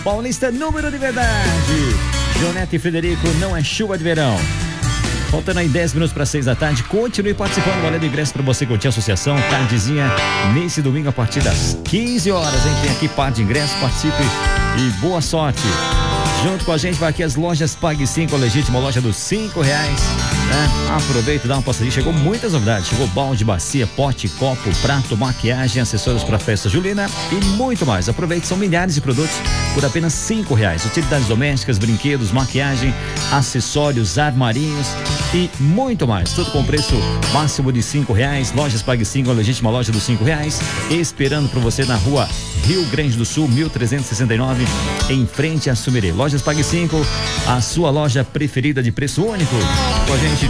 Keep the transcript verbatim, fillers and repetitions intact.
Paulista, número de verdade. Jonete e Frederico, não é chuva de verão. Faltando aí dez minutos para seis da tarde, continue participando, valendo ingresso para você curtir a associação, tardezinha, nesse domingo a partir das quinze horas, hein? Tem aqui par de ingressos, participe e boa sorte. Junto com a gente vai aqui as lojas Pague cinco, a legítima loja dos cinco reais, né? Aproveita e dá uma passadinha, chegou muitas novidades, chegou balde, bacia, pote, copo, prato, maquiagem, acessórios para festa julina e muito mais. Aproveite, são milhares de produtos por apenas cinco reais. Utilidades domésticas, brinquedos, maquiagem, acessórios, armarinhos e muito mais. Tudo com preço máximo de cinco reais. Lojas Pague cinco, a legítima loja dos cinco reais, esperando por você na rua Rio Grande do Sul, mil trezentos e sessenta e nove, em frente a Sumirê. Lojas Pague cinco, a sua loja preferida de preço único. Com a gente